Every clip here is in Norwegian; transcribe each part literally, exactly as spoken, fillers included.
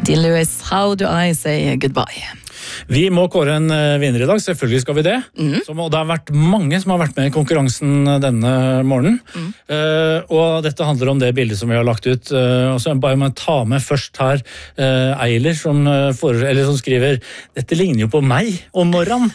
Dean Lewis, How Do I Say Goodbye? Vi må kåre en vinner i dag, selvfølgelig skal vi det. Mm. Som, og det har vært mange som har vært med i konkurransen denne morgenen. Mm. Uh, og dette handler om det bildet som vi har lagt ut. Uh, og så bare må jeg ta med først her uh, Eiler som, uh, for, eller som skriver «Dette ligner jo på meg om morgenen».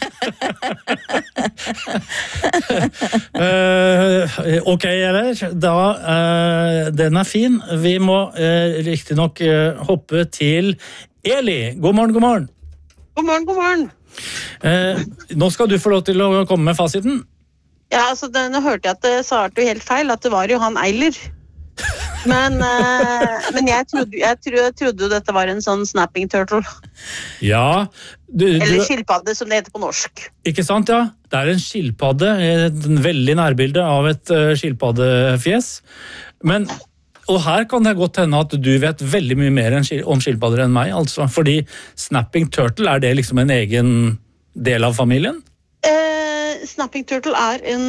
uh, ok, Eiler. Da, uh, den er fin. Vi må uh, riktig nok uh, hoppe til Eli. God morgen, god morgen. God morgen, god morgen. Eh, nå skal du få lov til å komme med fasiten. Ja, altså, det, nå hørte jeg at det sa du helt feil, at det var Johan Eiler. Men, eh, men jeg, trodde, jeg, trodde, jeg trodde jo dette var en sånn snapping turtle. Ja. Du, du, Eller skilpadde, som det heter på norsk. Ikke sant, ja? Det er en skilpadde, et veldig nærbilde av et uh, skilpaddefjes. Men... Og her kan det godt hende at du vet veldig mye mer om skilpadder enn meg, altså. Fordi snapping turtle, er det liksom en egen del av familien? Eh, snapping turtle er en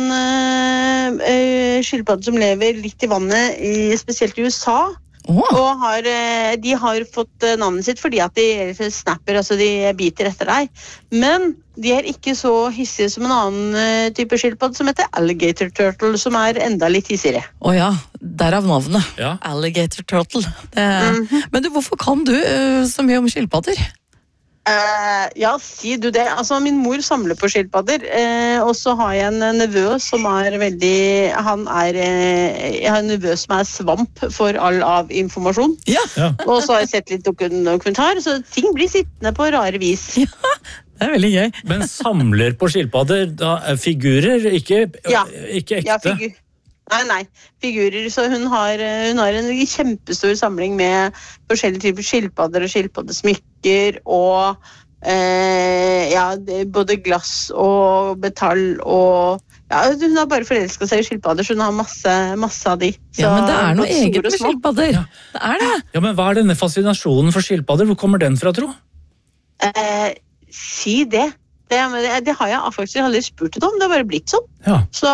eh, skilpadde som lever litt i vannet, i, spesielt i U S A. Oh. Og har, de har fått navnet sitt fordi at de snapper, altså de biter etter deg. Men de er ikke så hissige som en annen type skilpadde som heter alligator turtle, som er enda litt hissigere. Å oh ja, derav navnet. Ja. Alligator turtle. Det... Mm-hmm. Men du, hvorfor kan du uh, så mye om skilpadder? Uh, ja, si du det. Altså, min mor samler på skilpadder, uh, og så har jeg en nevø som er veldig, han er, uh, jeg har en nevø som er svamp for all av informasjon. Ja. Ja. Og så har jeg sett litt dokumentar, så ting blir sittende på rare vis. Ja, det er veldig gøy. Men samler på skilpadder, da, figurer, ikke, ja. ikke ekte? Ja, figur. Nei, nei, figurer. Så hun har, hun har en kjempestor samling med forskjellige typer skilpadder og skilpaddesmykker og eh, ja, både glass og metall og ja, hun har bare forelsket seg i skilpadder, så hun har masse, masse av de. Så, ja, men det er noe eget med skilpadder. Ja. Det er det. Ja, men hva er denne fascinasjonen for skilpadder? Hvor kommer den fra, tro? Eh, si det. Det, det, det har jeg faktisk aldri spurt det om, det har bare blitt sånn. Ja. Så,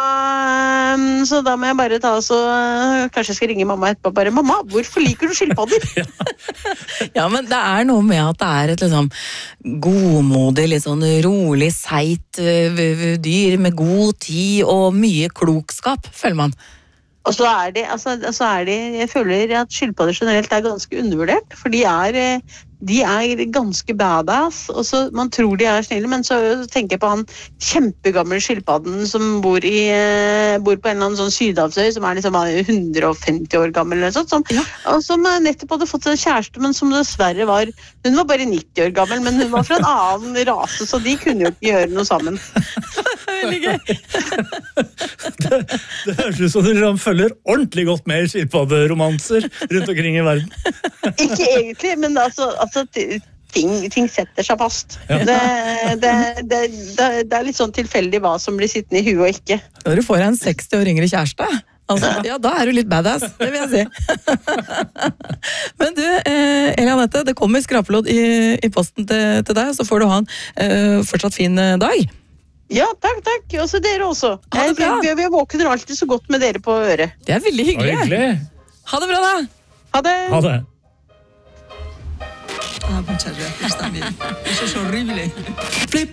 så da må jeg bare ta så kanskje jeg skal ringe mamma etterpå bare, mamma, hvorfor liker du skilpadder? Ja. Ja, men det er noe med at det er et liksom godmodig, litt sånn rolig, seit dyr med god tid og mye klokskap, føler man. Og så er det, altså, så er det, jeg føler at skilpadder generelt er ganske undervurdert, for de er, de er ganske badass, og så man tror de er snille, men så tenker jeg på han kjempegamle skilpadden som bor, i, bor på en eller annen sånn sydhavsøy, som er liksom hundre og femti år gammel eller sånt, som, ja. Og som nettopp hadde fått en kjæreste, men som dessverre var, hun var bare nitti år gammel, men hun var fra en annen rase, så de kunne jo ikke gjøre noe sammen. Veldig gøy. det, det høres ut som dere følger ordentlig godt med i skilpadderomanser rundt omkring i verden. Ikke egentlig, men altså, altså ting, ting setter seg fast. Ja. Det, det, det, det, det er litt sånn tilfeldig hva som blir sittende i huet og ikke. Når du får en seksti år yngre kjæreste, altså, ja, da er du litt badass, det vil jeg si. Men du, eh, Elianette, det kommer skrapelodd i, i posten til, til deg, så får du ha en eh, fortsatt fin dag. Ja, takk, takk. Også dere også. Jeg, jeg, jeg våkner alltid så godt med dere på øret. Det er veldig hyggelig. Ja, hyggelig. Ha det bra da. Ha det. Ha det. Ah, muchas gracias también. Eso es horrible. Flip.